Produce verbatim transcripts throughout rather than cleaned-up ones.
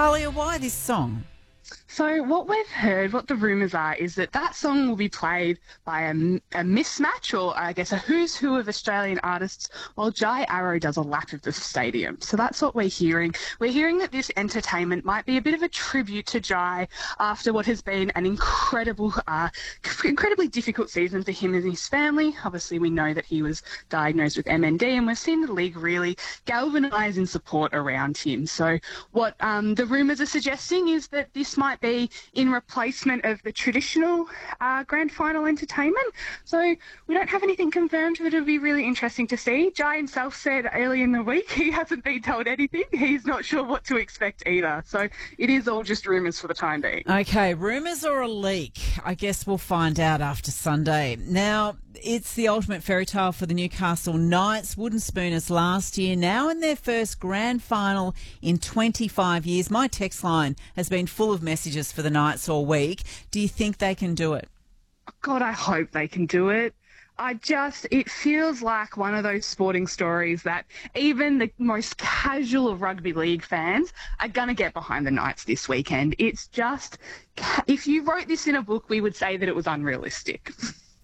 Talia, why this song? So what we've heard, what the rumours are, is that that song will be played by a, a mismatch, or I guess a who's who of Australian artists, while Jai Arrow does a lap of the stadium. So that's what we're hearing. We're hearing that this entertainment might be a bit of a tribute to Jai after what has been an incredible, uh, incredibly difficult season for him and his family. Obviously, we know that he was diagnosed with M N D, and we've seen the league really galvanise in support around him. So what um, the rumours are suggesting is that this might be in replacement of the traditional uh, grand final entertainment. So we don't have anything confirmed, but it'll be really interesting to see. Jai himself said early in the week he hasn't been told anything. He's not sure what to expect either. So it is all just rumours for the time being. Okay, rumours or a leak? I guess we'll find out after Sunday. Now, it's the ultimate fairy tale for the Newcastle Knights. Wooden Spooners last year, now in their first grand final in twenty-five years. My text line has been full of messages for the Knights all week. Do you think they can do it? God, I hope they can do it. I just, it feels like one of those sporting stories that even the most casual of rugby league fans are going to get behind the Knights this weekend. It's just, if you wrote this in a book, we would say that it was unrealistic.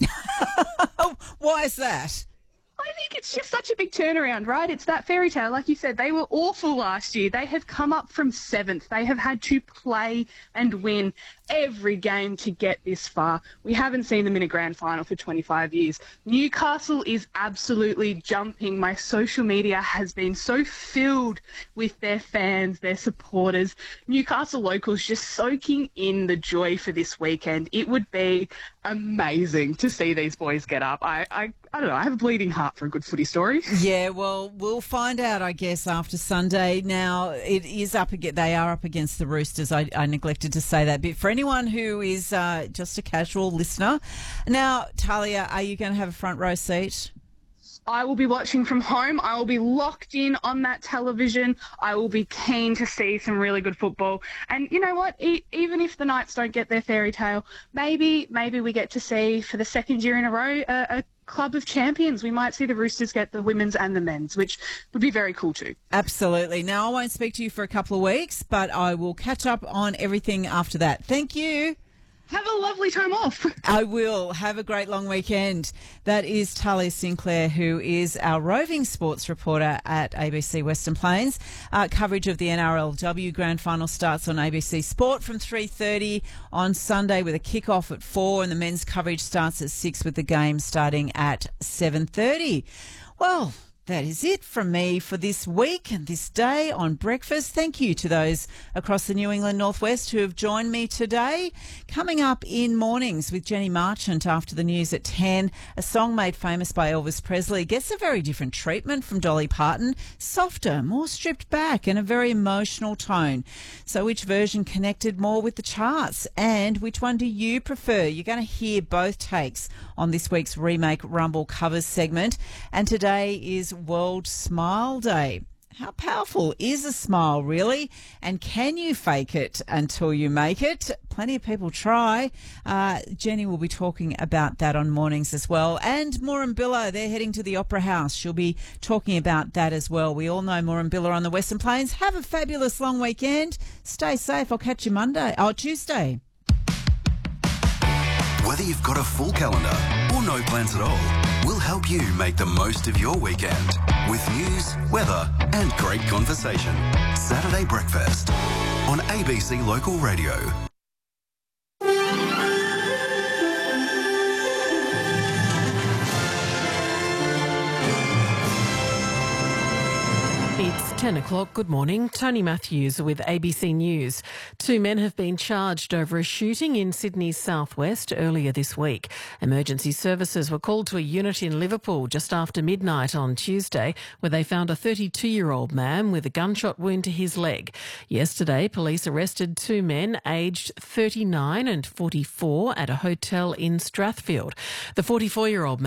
Why is that? I think it's just such a big turnaround, right? It's that fairy tale. Like you said, they were awful last year. They have come up from seventh. They have had to play and win every game to get this far. We haven't seen them in a grand final for twenty-five years. Newcastle is absolutely jumping. My social media has been so filled with their fans, their supporters. Newcastle locals just soaking in the joy for this weekend. It would be amazing to see these boys get up. I, I, I don't know. I have a bleeding heart for a good footy story. Yeah, well, we'll find out, I guess, after Sunday. Now, it is up against, they are up against the Roosters. I, I neglected to say that. But for anyone who is uh, just a casual listener, now, Talia, are you going to have a front row seat? I will be watching from home. I will be locked in on that television. I will be keen to see some really good football. And you know what? E- even if the Knights don't get their fairy tale, maybe maybe we get to see, for the second year in a row, a, a club of champions. We might see the Roosters get the women's and the men's, which would be very cool too. Absolutely. Now, I won't speak to you for a couple of weeks, but I will catch up on everything after that. Thank you. Have a lovely time off. I will. Have a great long weekend. That is Talia Sinclair, who is our roving sports reporter at A B C Western Plains. Uh, coverage of the N R L W Grand Final starts on A B C Sport from three thirty on Sunday with a kick-off at four, and the men's coverage starts at six with the game starting at seven thirty. Well, that is it from me for this week and this day on Breakfast. Thank you to those across the New England Northwest who have joined me today. Coming up in Mornings with Jenny Marchant after the news at ten, a song made famous by Elvis Presley gets a very different treatment from Dolly Parton. Softer, more stripped back and a very emotional tone. So which version connected more with the charts, and which one do you prefer? You're going to hear both takes on this week's Remake Rumble Covers segment. And today is World Smile Day. How powerful is a smile, really? And can you fake it until you make it? Plenty of people try. Uh, Jenny will be talking about that on Mornings as well. And Murrumbilla, they're heading to the Opera House. She'll be talking about that as well. We all know Murrumbilla on the Western Plains. Have a fabulous long weekend. Stay safe. I'll catch you Monday. Oh, Tuesday. Whether you've got a full calendar or no plans at all, we'll help you make the most of your weekend with news, weather and great conversation. Saturday Breakfast on A B C Local Radio. It's ten o'clock. Good morning. Tony Matthews with A B C News. Two men have been charged over a shooting in Sydney's southwest earlier this week. Emergency services were called to a unit in Liverpool just after midnight on Tuesday, where they found a thirty-two-year-old man with a gunshot wound to his leg. Yesterday, police arrested two men aged thirty-nine and forty-four at a hotel in Strathfield. The forty-four-year-old man